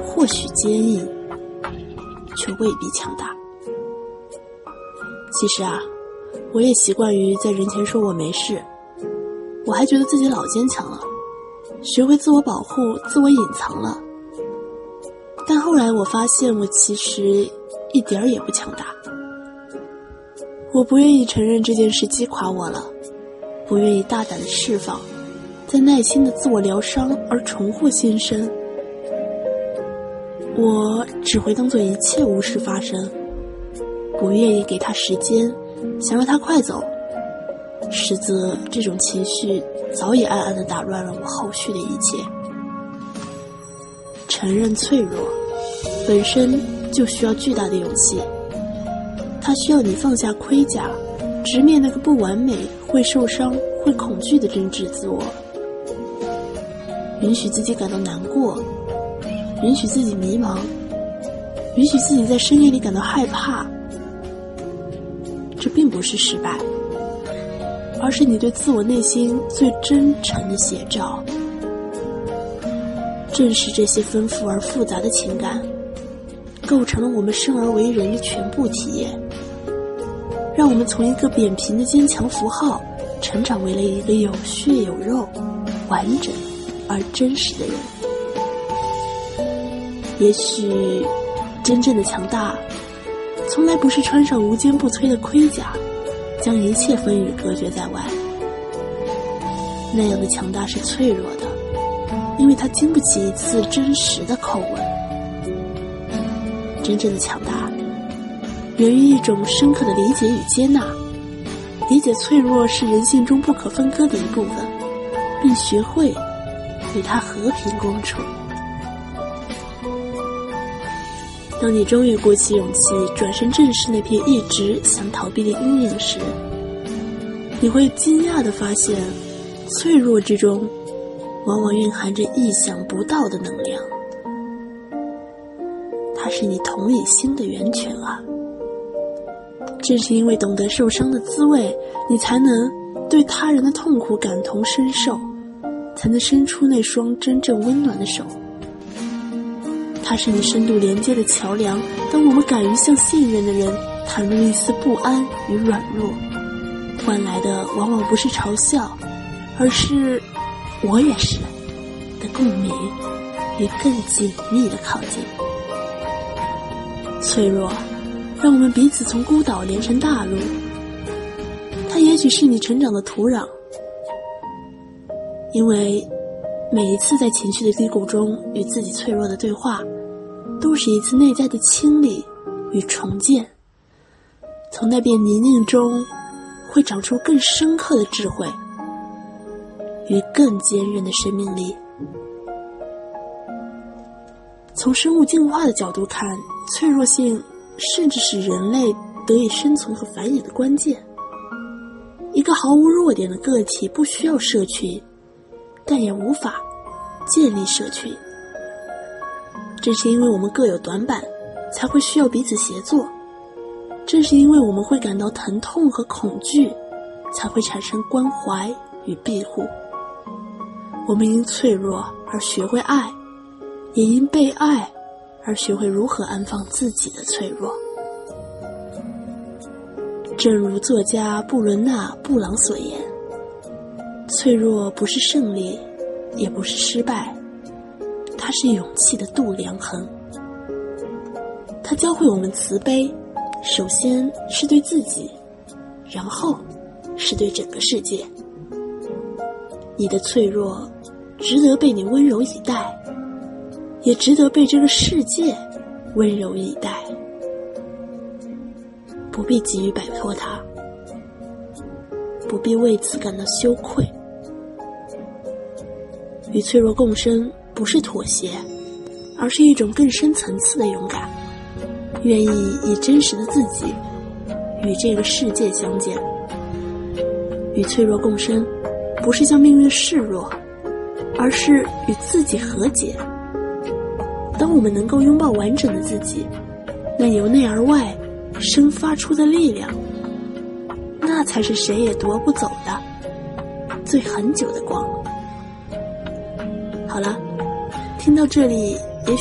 或许坚硬，却未必强大。其实啊，我也习惯于在人前说我没事，我还觉得自己老坚强了，学会自我保护、自我隐藏了。但后来我发现，我其实一点儿也不强大。我不愿意承认这件事击垮我了，不愿意大胆的释放，在耐心的自我疗伤而重获新生。我只会当作一切无事发生，不愿意给他时间，想让他快走，实则这种情绪早已暗暗地打乱了我后续的一切。承认脆弱本身就需要巨大的勇气，它需要你放下盔甲，直面那个不完美、会受伤、会恐惧的真挚自我，允许自己感到难过，允许自己迷茫，允许自己在深夜里感到害怕。这并不是失败，而是你对自我内心最真诚的写照。正是这些丰富而复杂的情感，构成了我们生而为人的全部体验，让我们从一个扁平的坚强符号，成长为了一个有血有肉、完整而真实的人。也许真正的强大从来不是穿上无坚不摧的盔甲，将一切风雨隔绝在外。那样的强大是脆弱的，因为它经不起一次真实的叩问。真正的强大源于一种深刻的理解与接纳，理解脆弱是人性中不可分割的一部分，并学会与它和平共处。当你终于鼓起勇气转身正视那片一直想逃避的阴影时，你会惊讶地发现，脆弱之中往往蕴含着意想不到的能量。它是你同理心的源泉啊！正是因为懂得受伤的滋味，你才能对他人的痛苦感同身受，才能伸出那双真正温暖的手。它是你深度连接的桥梁，当我们敢于向信任的人袒露一丝不安与软弱，换来的往往不是嘲笑，而是我也是的共鸣与更紧密的靠近。脆弱让我们彼此从孤岛连成大陆，它也许是你成长的土壤，因为每一次在情绪的低谷中与自己脆弱的对话，都是一次内在的清理与重建。从那片泥泞中会长出更深刻的智慧与更坚韧的生命力。从生物进化的角度看，脆弱性甚至是人类得以生存和繁衍的关键。一个毫无弱点的个体不需要社群，但也无法建立社群。正是因为我们各有短板，才会需要彼此协作。正是因为我们会感到疼痛和恐惧，才会产生关怀与庇护。我们因脆弱而学会爱，也因被爱而学会如何安放自己的脆弱。正如作家布伦纳·布朗所言，脆弱不是胜利，也不是失败，它是勇气的度量衡。它教会我们慈悲，首先是对自己，然后是对整个世界。你的脆弱值得被你温柔以待，也值得被这个世界温柔以待。不必急于摆脱它，不必为此感到羞愧。与脆弱共生不是妥协，而是一种更深层次的勇敢，愿意以真实的自己与这个世界相见。与脆弱共生不是向命运示弱，而是与自己和解。当我们能够拥抱完整的自己，那由内而外生发出的力量，那才是谁也夺不走的最恒久的光。好了，听到这里，